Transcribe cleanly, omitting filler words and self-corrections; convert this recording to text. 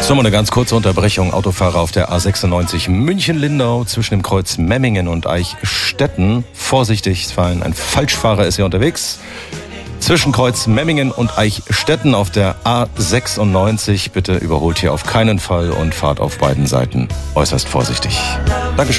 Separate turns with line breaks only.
So, mal eine ganz kurze Unterbrechung. Autofahrer auf der A96 München-Lindau zwischen dem Kreuz Memmingen und Eichstätten. Vorsichtig, ein Falschfahrer ist hier unterwegs. Zwischen Kreuz Memmingen und Eichstätten auf der A96. Bitte überholt hier auf keinen Fall und fahrt auf beiden Seiten äußerst vorsichtig.